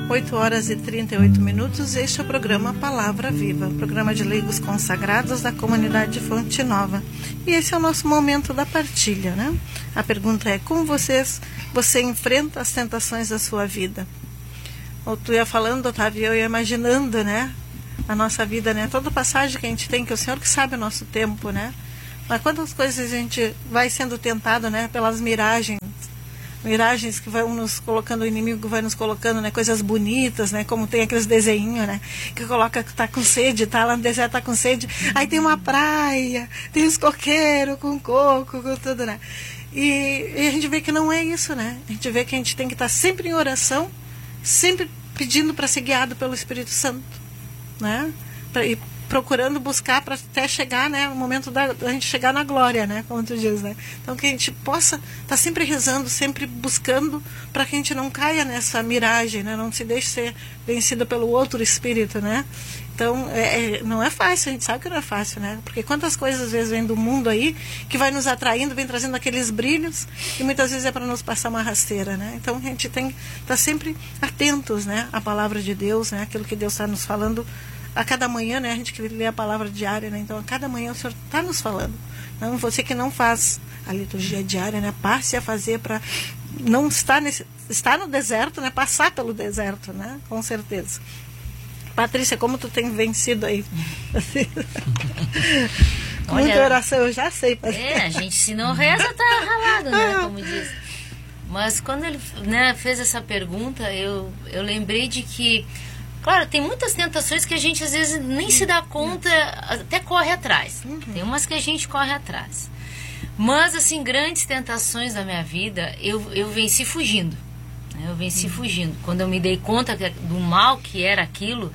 8h38. Este é o programa Palavra Viva, programa de leigos consagrados da comunidade Fonte Nova. E esse é o nosso momento da partilha, né? A pergunta é: como você enfrenta as tentações da sua vida? Ou tu ia falando, Otávio, eu ia imaginando, né? A nossa vida, né? Toda passagem que a gente tem, que o Senhor que sabe o nosso tempo, né? Mas quantas coisas a gente vai sendo tentado, né? Pelas miragens que vão nos colocando, o inimigo vai nos colocando, né? Coisas bonitas, né? Como tem aqueles desenhinhos, né? Que coloca que tá com sede, tá lá no deserto, tá com sede. Aí tem uma praia, tem os coqueiros com coco, com tudo, né? E a gente vê que não é isso, né? A gente vê que a gente tem que estar sempre em oração, sempre pedindo para ser guiado pelo Espírito Santo, né? E procurando buscar para até chegar, né, o momento da gente chegar na glória, né, como tu diz, né? Então que a gente possa estar sempre rezando, sempre buscando, para que a gente não caia nessa miragem, né? Não se deixe ser vencido pelo outro espírito, né? Então não é fácil, a gente sabe que não é fácil, né? Porque quantas coisas às vezes vêm do mundo aí que vai nos atraindo, vem trazendo aqueles brilhos e muitas vezes é para nos passar uma rasteira, né? Então a gente tem que estar sempre atentos, né, à palavra de Deus, né? Aquilo que Deus está nos falando a cada manhã, né? A gente que lê a palavra diária, né? Então a cada manhã o Senhor está nos falando. Não, você que não faz a liturgia diária, né? Passe a fazer para não estar no deserto, né? Passar pelo deserto, né? Com certeza. Patrícia, como tu tem vencido aí? Com muita oração, eu já sei. A gente se não reza, tá ralado, né? Como diz. Mas quando ele, né, fez essa pergunta, eu lembrei de que, claro, tem muitas tentações que a gente às vezes nem se dá conta, até corre atrás. Tem umas que a gente corre atrás. Mas, assim, grandes tentações da minha vida, eu venci fugindo. Eu venci fugindo. Quando eu me dei conta do mal que era aquilo,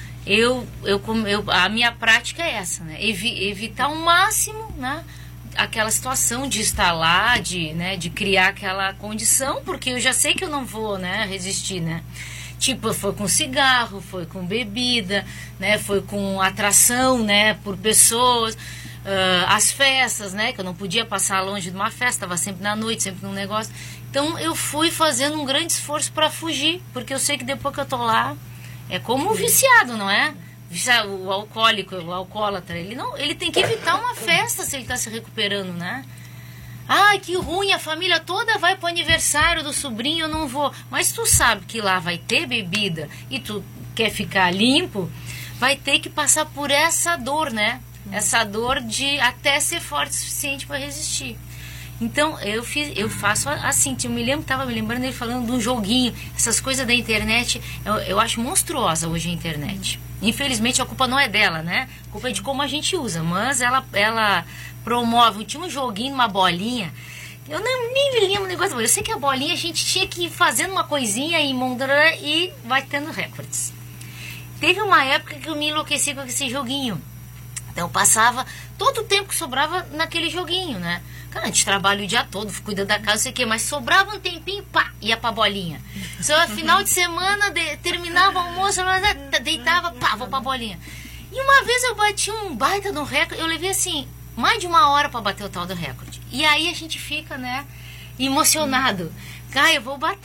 a minha prática é essa, né? Evitar ao máximo, né, aquela situação de estar lá, de criar aquela condição, porque eu já sei que eu não vou, né, resistir, né? Tipo, foi com cigarro, foi com bebida, né, foi com atração, né, por pessoas, as festas, né, que eu não podia passar longe de uma festa, estava sempre na noite, sempre num negócio. Então eu fui fazendo um grande esforço para fugir, porque eu sei que depois que eu tô lá, é como o viciado, não é? O alcoólico, o alcoólatra, ele tem que evitar uma festa se ele está se recuperando, né? Ai, que ruim, a família toda vai pro aniversário do sobrinho, eu não vou. Mas tu sabe que lá vai ter bebida e tu quer ficar limpo, vai ter que passar por essa dor, né? Essa dor de até ser forte o suficiente para resistir. Então, eu faço assim. Estava me lembrando ele falando de um joguinho. Essas coisas da internet, eu acho monstruosa hoje a internet. Infelizmente, a culpa não é dela, né? A culpa é de como a gente usa. Mas ela promove. Tinha um joguinho, uma bolinha. Eu nem me lembro o negócio. Eu sei que a bolinha a gente tinha que ir fazendo uma coisinha e vai tendo recordes. Teve uma época que eu me enlouqueci com esse joguinho. Então, eu passava todo o tempo que sobrava naquele joguinho, né? Cara, a gente trabalha o dia todo, cuida da casa, não sei o quê, mas sobrava um tempinho, pá, ia pra bolinha. Só final de semana, terminava o almoço, deitava, pá, vou pra bolinha. E uma vez eu bati um baita de um recorde, eu levei assim, mais de 1 hora pra bater o tal do recorde. E aí a gente fica, né, emocionado. Cara, eu vou bater.